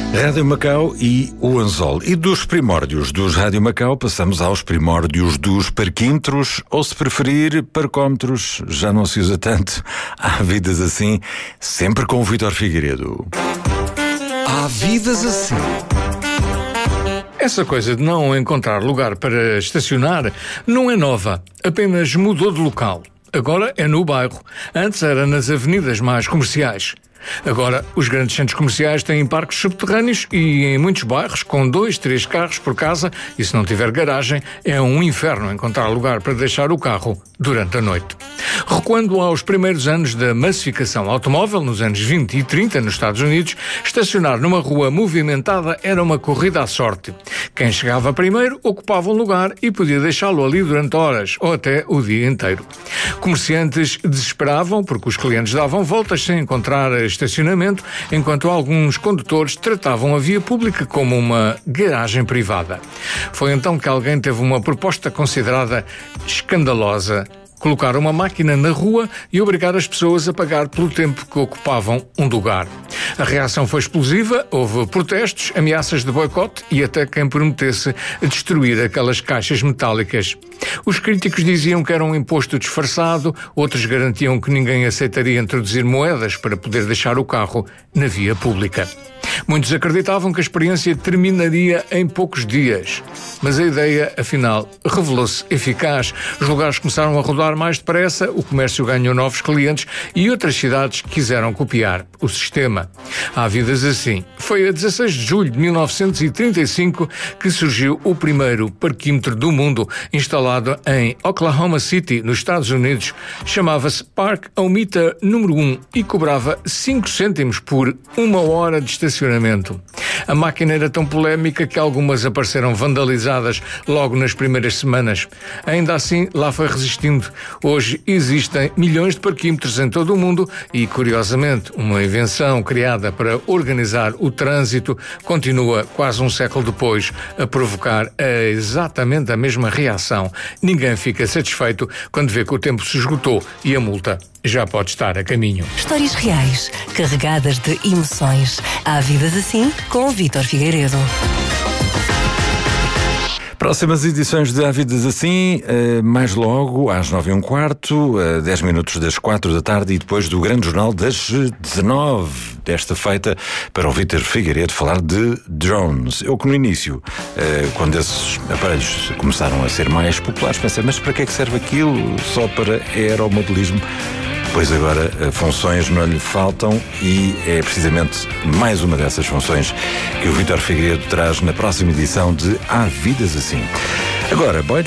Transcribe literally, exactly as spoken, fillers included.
Rádio Macau e o Anzol. E dos primórdios dos Rádio Macau passamos aos primórdios dos parquímetros, ou se preferir, parcómetros. Já não se usa tanto. Há vidas assim, sempre com o Vítor Figueiredo. Há vidas assim. Essa coisa de não encontrar lugar para estacionar não é nova, apenas mudou de local. Agora é no bairro. Antes era nas avenidas mais comerciais. Agora, os grandes centros comerciais têm parques subterrâneos e em muitos bairros, com dois, três carros por casa, e se não tiver garagem, é um inferno encontrar lugar para deixar o carro durante a noite. Recuando aos primeiros anos da massificação automóvel, nos anos vinte e trinta, nos Estados Unidos, estacionar numa rua movimentada era uma corrida à sorte. Quem chegava primeiro ocupava um lugar e podia deixá-lo ali durante horas ou até o dia inteiro. Comerciantes desesperavam porque os clientes davam voltas sem encontrar estacionamento, enquanto alguns condutores tratavam a via pública como uma garagem privada. Foi então que alguém teve uma proposta considerada escandalosa: colocar uma máquina na rua e obrigar as pessoas a pagar pelo tempo que ocupavam um lugar. A reação foi explosiva, houve protestos, ameaças de boicote e até quem prometesse destruir aquelas caixas metálicas. Os críticos diziam que era um imposto disfarçado, outros garantiam que ninguém aceitaria introduzir moedas para poder deixar o carro na via pública. Muitos acreditavam que a experiência terminaria em poucos dias, mas a ideia, afinal, revelou-se eficaz. Os lugares começaram a rodar mais depressa, o comércio ganhou novos clientes e outras cidades quiseram copiar o sistema. Há vidas assim. Foi a dezasseis de julho de mil novecentos e trinta e cinco que surgiu o primeiro parquímetro do mundo, instalado em Oklahoma City, nos Estados Unidos. Chamava-se Park-O-Meter número um e cobrava cinco cêntimos por uma hora de estacionamento. A máquina era tão polémica que algumas apareceram vandalizadas logo nas primeiras semanas. Ainda assim, lá foi resistindo. Hoje existem milhões de parquímetros em todo o mundo e, curiosamente, uma invenção criada para organizar o trânsito continua, quase um século depois, a provocar exatamente a mesma reação. Ninguém fica satisfeito quando vê que o tempo se esgotou e a multa já pode estar a caminho. Histórias reais, carregadas de emoções. Há vidas assim com o Vítor Figueiredo. Próximas edições de Há Vidas Assim, uh, mais logo, às nove e um quarto, uh, dez minutos das quatro da tarde e depois do Grande Jornal das dezanove desta feita, para o Vítor Figueiredo falar de drones. Eu que no início, uh, quando esses aparelhos começaram a ser mais populares, pensei, mas para que é que serve aquilo? Só para aeromodelismo? Pois agora funções não lhe faltam e é precisamente mais uma dessas funções que o Vítor Figueiredo traz na próxima edição de Há Vidas Assim. Agora, boy